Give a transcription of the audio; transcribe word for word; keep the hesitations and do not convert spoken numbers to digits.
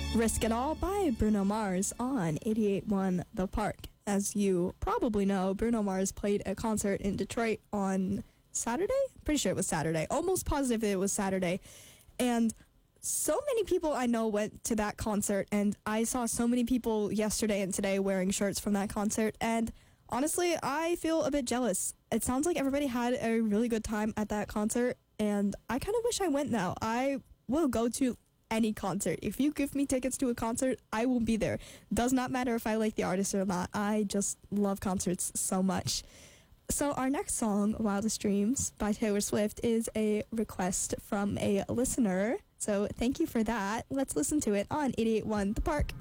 Risk It All by Bruno Mars on eighty-eight point one The Park. As you probably know, Bruno Mars played a concert in Detroit on Saturday? Pretty sure it was Saturday. Almost positive it was Saturday. And so many people I know went to that concert, and I saw so many people yesterday and today wearing shirts from that concert, and honestly, I feel a bit jealous. It sounds like everybody had a really good time at that concert, and I kind of wish I went now. I will go to any concert. If you give me tickets to a concert, I will be there. Does not matter if I like the artist or not. I just love concerts so much. So our next song, Wildest Dreams by Taylor Swift, is a request from a listener. So thank you for that. Let's listen to it on eighty-eight point one The Park.